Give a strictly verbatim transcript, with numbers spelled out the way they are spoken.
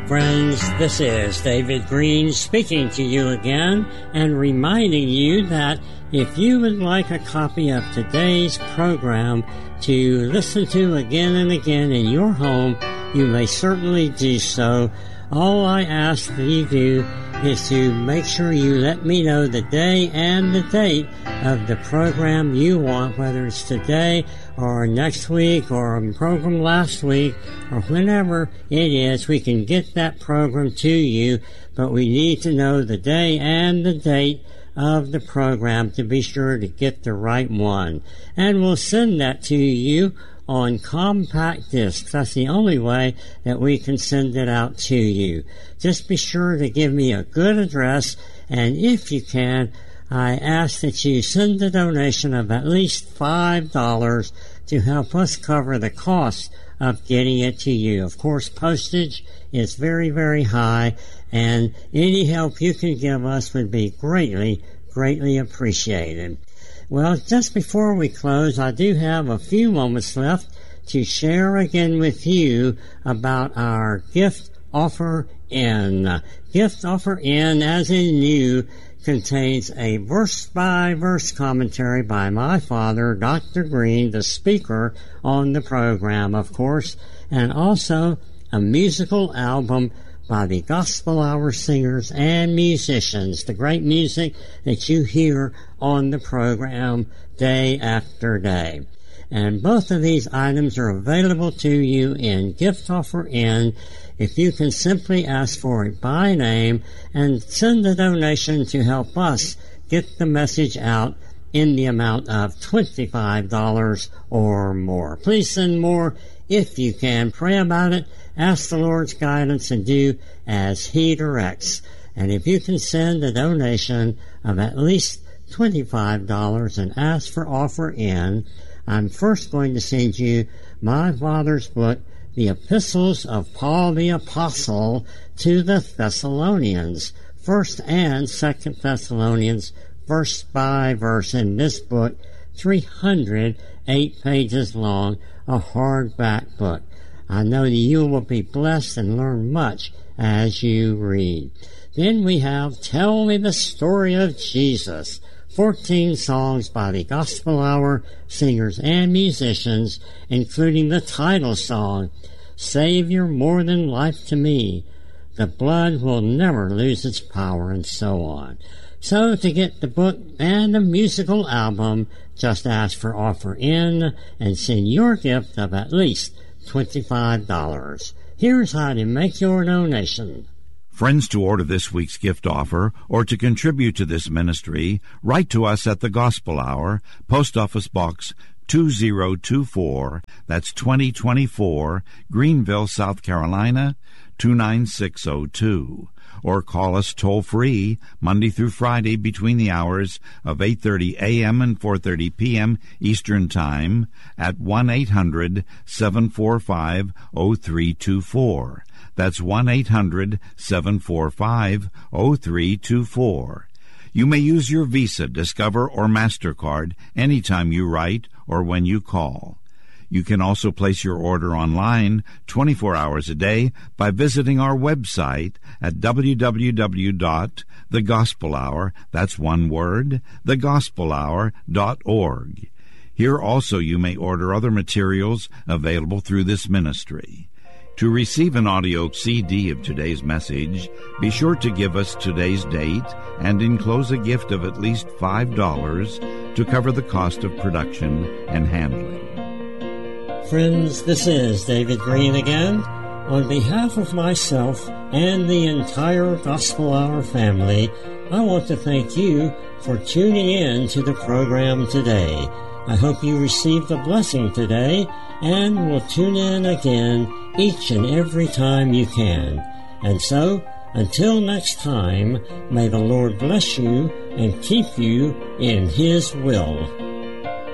Friends, this is David Green speaking to you again and reminding you that if you would like a copy of today's program to listen to again and again in your home, you may certainly do so. All I ask that you do is to make sure you let me know the day and the date of the program you want, whether it's today or next week or a program last week or whenever it is. We can get that program to you, but we need to know the day and the date of the program to be sure to get the right one. And we'll send that to you on compact discs. That's the only way that we can send it out to you. Just be sure to give me a good address, and if you can, I ask that you send a donation of at least five dollars to help us cover the cost of getting it to you. Of course, postage is very, very high, and any help you can give us would be greatly, greatly appreciated. Well, just before we close, I do have a few moments left to share again with you about our gift offer in. Gift offer in, as in new, contains a verse-by-verse commentary by my father, Doctor Green, the speaker on the program, of course, and also a musical album by the Gospel Hour singers and musicians, the great music that you hear on the program day after day. And both of these items are available to you in Gift Offer In if you can simply ask for it by name and send a donation to help us get the message out in the amount of twenty-five dollars or more. Please send more if you can. Pray about it, ask the Lord's guidance, and do as He directs. And if you can send a donation of at least twenty-five dollars and ask for offer in, I'm first going to send you my father's book, The Epistles of Paul the Apostle to the Thessalonians, First and Second Thessalonians, verse by verse. In this book, three hundred eight pages long, a hardback book. I know that you will be blessed and learn much as you read. Then we have Tell Me the Story of Jesus, fourteen songs by the Gospel Hour singers and musicians, including the title song, Savior More Than Life to Me, The Blood Will Never Lose Its Power, and so on. So to get the book and the musical album, just ask for offer in and send your gift of at least twenty-five dollars. Here's how to make your donation. Friends, to order this week's gift offer or to contribute to this ministry, write to us at the Gospel Hour, Post Office Box two zero two four, that's twenty twenty-four, Greenville, South Carolina, two nine six zero two. Or call us toll-free Monday through Friday between the hours of eight thirty a.m. and four thirty p.m. Eastern Time at one eight hundred seven four five zero three two four. That's one eight hundred seven four five zero three two four. You may use your Visa, Discover, or MasterCard anytime you write or when you call. You can also place your order online twenty-four hours a day by visiting our website at w w w dot the gospel hour, that's one word, the gospel hour dot org. Here also you may order other materials available through this ministry. To receive an audio C D of today's message, be sure to give us today's date and enclose a gift of at least five dollars to cover the cost of production and handling. Friends, this is David Green again. On behalf of myself and the entire Gospel Hour family, I want to thank you for tuning in to the program today. I hope you received a blessing today and will tune in again each and every time you can. And so, until next time, may the Lord bless you and keep you in His will.